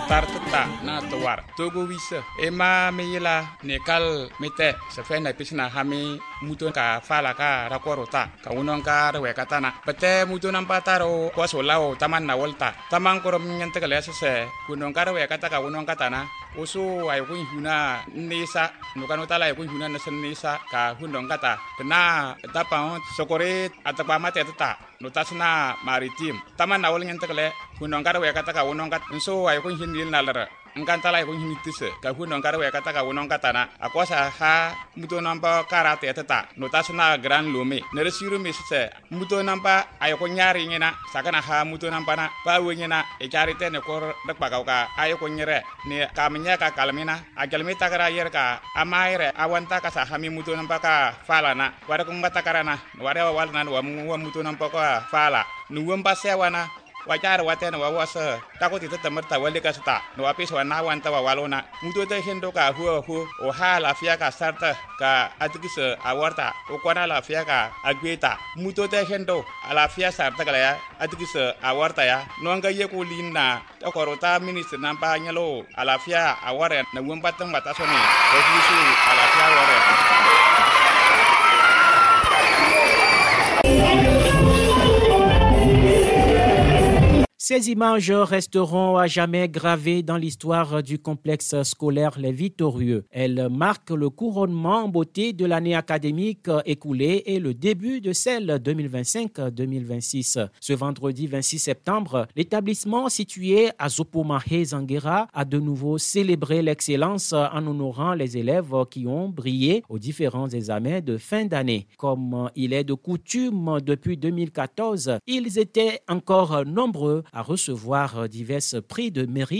tartata na tawar togo wisa ema meyila nekal mete sefe na pisna hami muto ka fala ka rakorota ka unon ka rewe katana pete muto nampataro kwaso lao taman na volta taman korom nyante kale se kunon ka rewe kataka unon katana usu ay kun huna nisa nukano tala ay kun huna nasen nisa ka hundong kata na tapang sokore atapa mate tata notasna maritim taman na wol nyante kale kunon ka rewe kataka unon kat so ay kun hinil nalara ngantala ay kun hinitise ka hundong ka rewe kataka unon katana akwasa ha muto nampa karate tata notasna gran lume neresiru misse muto nampa ay kun nyari ngina sakana ha muto nampa na pa wenyina e charite ne kor dakpa ka ay kun nyere ne kamnya ka kalmina agalmi takara yer ka amaire awanta ka sa hami muto nampa ka fala na wara kun batakarana wara walna wa muto nampa ka fala nuwam pasewana wajar watena wawasa takoti temerta wale kasta no apis wana wanta walona muto te hendo ka hu o hala fia ka sarta ka atikise awarta o kwana la fia ka agweta muto te hendo ala fia sarta kala ya atikise awarta ya no nga ye ko linna to korota minister nampa nyalo ala fia aware na wombatan batasoni o fisu ala fia aware. Ces images resteront à jamais gravées dans l'histoire du complexe scolaire Les Victorieux. Elles marquent le couronnement en beauté de l'année académique écoulée et le début de celle 2025-2026. Ce vendredi 26 septembre, l'établissement situé à Zopomahe Zanguera a de nouveau célébré l'excellence en honorant les élèves qui ont brillé aux différents examens de fin d'année. Comme il est de coutume depuis 2014, ils étaient encore nombreux à recevoir divers prix de mérite